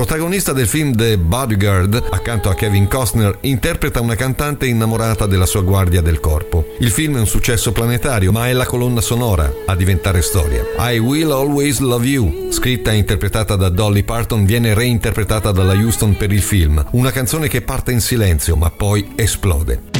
Protagonista del film The Bodyguard, accanto a Kevin Costner, interpreta una cantante innamorata della sua guardia del corpo. Il film è un successo planetario, ma è la colonna sonora a diventare storia. I Will Always Love You, scritta e interpretata da Dolly Parton, viene reinterpretata dalla Houston per il film, una canzone che parte in silenzio ma poi esplode.